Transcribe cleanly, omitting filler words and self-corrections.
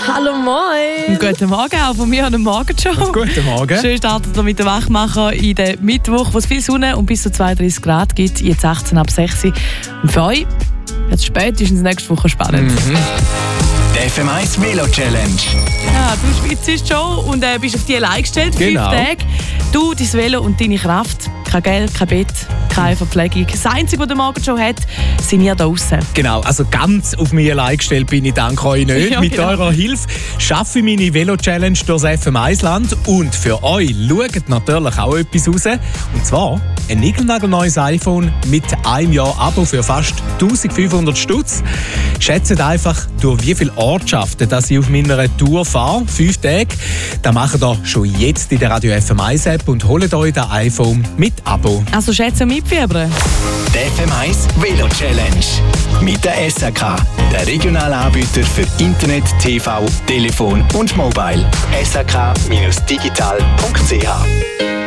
Hallo, moin. Guten Morgen auch von mir an der Morgenshow. Guten Morgen. Schön startet ihr mit dem Wachmacher in den Mittwoch, wo es viel Sonne und bis zu 32 Grad gibt. Jetzt 18 ab 6 Uhr. Und für euch wird es spätestens nächste Woche spannend. Die FM1 Velo Challenge. Ja, du schwitzt schon und bist auf die allein gestellt. Genau. 5 Tage. Du, dein Velo und deine Kraft. Kein Geld, kein Bett, keine Verpflegung. Das Einzige, was der Morgenshow hat, sind ihr da draussen. Genau, also ganz auf mich allein gestellt bin ich dank euch nicht. Ja, Mit genau. eurer Hilfe schaffe ich meine Velo-Challenge durchs FM1-Land. Und für euch schaut natürlich auch etwas raus. Und zwar ein niegelnagelneues iPhone mit einem Jahr Abo für fast 1500 Stutz. Schätzt einfach, durch wie viele Ortschaften dass ich auf meiner Tour fahre. 5 Tage. Das macht ihr schon jetzt in der Radio FM1-App und holt euch das iPhone mit Abo. Also schätze mitfiebern. Die FM1 Velo Challenge. Mit der SAK, der regionale Anbieter für Internet, TV, Telefon und Mobile. sak-digital.ch